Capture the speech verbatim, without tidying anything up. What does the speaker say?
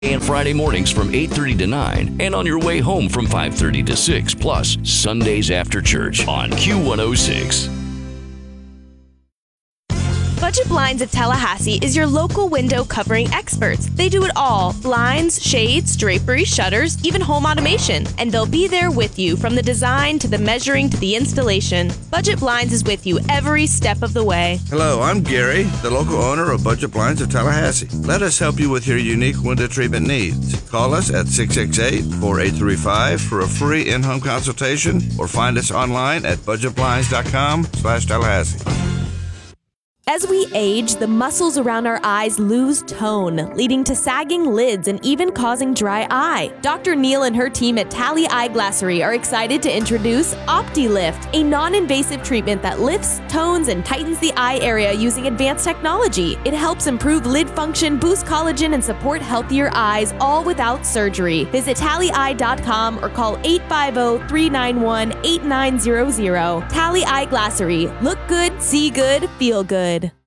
And Friday mornings from eight thirty to nine, and on your way home from five thirty to six, plus Sundays after church on Q one oh six. Budget Blinds of Tallahassee is your local window covering experts. They do it all: blinds, shades, drapery, shutters, even home automation. And they'll be there with you from the design to the measuring to the installation. Budget Blinds is with you every step of the way. Hello, I'm Gary, the local owner of Budget Blinds of Tallahassee. Let us help you with your unique window treatment needs. Call us at six six eight, four eight three five for a free in-home consultation, or find us online at budget blinds dot com slash Tallahassee. As we age, the muscles around our eyes lose tone, leading to sagging lids and even causing dry eye. Doctor Neal and her team at Tally Eyeglassery are excited to introduce OptiLift, a non-invasive treatment that lifts, tones, and tightens the eye area using advanced technology. It helps improve lid function, boost collagen, and support healthier eyes, all without surgery. Visit tally eye dot com or call eight five zero, three nine one, eight nine zero zero. Tally Eyeglassery. Look good, see good, feel good.